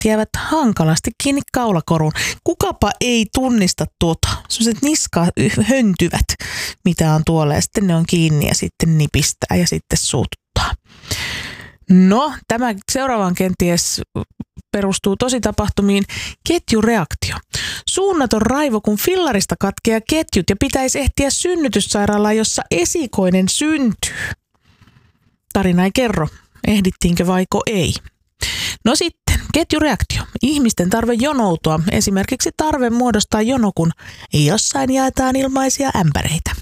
jäävät hankalasti kiinni kaulakoruun. Kukapa ei tunnista tuota, sellaiset niskahöntyvät, mitä on tuolla ja sitten ne on kiinni ja sitten nipistää ja sitten suututtaa. No, tämä seuraavaan kenties perustuu tositapahtumiin. Ketjureaktio. Suunnaton raivo, kun fillarista katkeaa ketjut ja pitäisi ehtiä synnytyssairaalaan, jossa esikoinen syntyy. Tarina ei kerro, ehdittiinkö vaiko ei. No sitten, ketjureaktio. Ihmisten tarve jonoutua, esimerkiksi tarve muodostaa jono, kun jossain jaetaan ilmaisia ämpäreitä.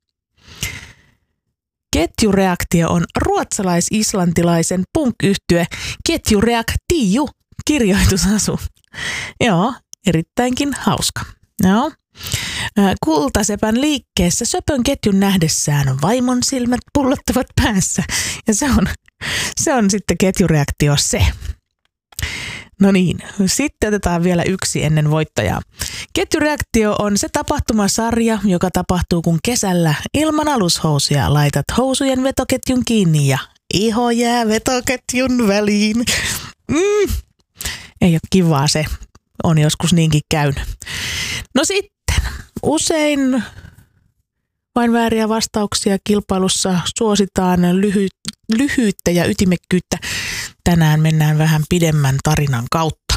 Ketjureaktio on ruotsalais-islantilaisen punk-yhtye Ketjureaktio kirjoitusasu. Joo, erittäinkin hauska. Joo. Kultasepän liikkeessä söpön ketjun nähdessään vaimon silmät pullottavat päässä. Ja se on sitten ketjureaktio se. No niin, sitten otetaan vielä yksi ennen voittajaa. Ketjureaktio on se tapahtumasarja, joka tapahtuu, kun kesällä ilman alushousuja laitat housujen vetoketjun kiinni ja iho jää vetoketjun väliin. Ei ole kivaa, se on joskus niinkin käynyt. No sitten, usein vain vääriä vastauksia kilpailussa suositaan lyhyyttä ja ytimekkyyttä. Tänään mennään vähän pidemmän tarinan kautta.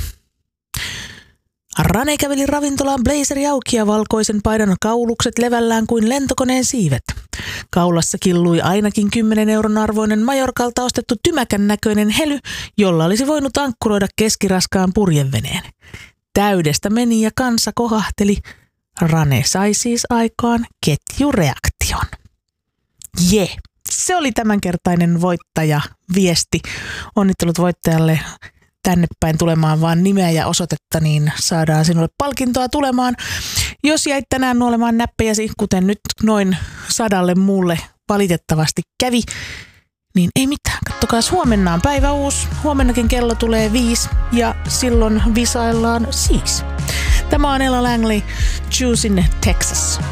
Rane käveli ravintolaan blazeri auki ja valkoisen paidan kaulukset levällään kuin lentokoneen siivet. Kaulassa killui ainakin 10 euron arvoinen Majorkalta ostettu tymäkän näköinen hely, jolla olisi voinut ankkuroida keskiraskaan purjeveneen. Täydestä meni ja kansa kohahteli. Rane sai siis aikaan ketjureaktion. Se oli tämänkertainen voittajaviesti. Onnittelut voittajalle. Tänne päin tulemaan vaan nimeä ja osoitetta, niin saadaan sinulle palkintoa tulemaan. Jos jäit tänään nuolemaan näppejäsi, kuten nyt noin 100 muulle valitettavasti kävi, niin ei mitään. Kattokaas, huomenna on päivä uusi. Huomennakin kello tulee 5 ja silloin visaillaan siis. Tämä on Ella Langley, Choose in Texas.